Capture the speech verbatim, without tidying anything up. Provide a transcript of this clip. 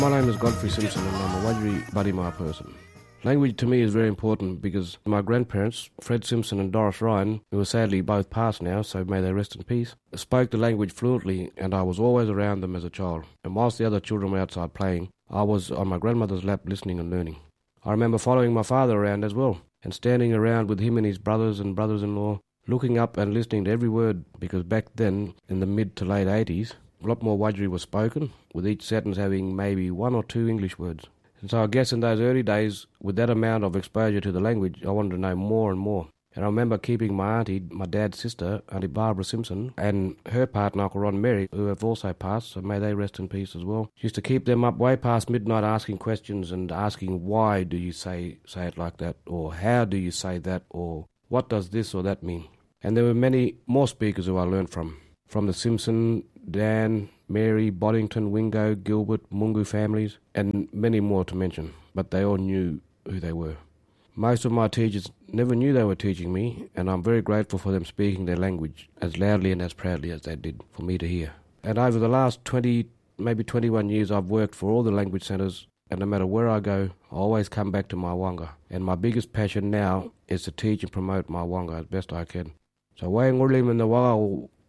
My name is Godfrey Simpson and I'm a Wadjuri Budimar person. Language to me is very important because my grandparents, Fred Simpson and Doris Ryan, who are sadly both passed now, so may they rest in peace, spoke the language fluently and I was always around them as a child. And whilst the other children were outside playing, I was on my grandmother's lap listening and learning. I remember following my father around as well and standing around with him and his brothers and brothers-in-law, looking up and listening to every word because back then, in the mid to late eighties, a lot more Wadjuri was spoken, with each sentence having maybe one or two English words. And so I guess in those early days, with that amount of exposure to the language, I wanted to know more and more. And I remember keeping my auntie, my dad's sister, Auntie Barbara Simpson, and her partner, Uncle Ron Mary, who have also passed, so may they rest in peace as well. Used to keep them up way past midnight asking questions and asking why do you say say it like that, or how do you say that, or what does this or that mean. And there were many more speakers who I learned from. From the Simpson, Dan, Mary, Boddington, Wingo, Gilbert, Mungu families, and many more to mention, but they all knew who they were. Most of my teachers never knew they were teaching me, and I'm very grateful for them speaking their language as loudly and as proudly as they did for me to hear. And over the last twenty, maybe twenty-one years, I've worked for all the language centres, and no matter where I go, I always come back to my Wanga. And my biggest passion now is to teach and promote my Wanga as best I can. So Wayang Ulim and the Wanga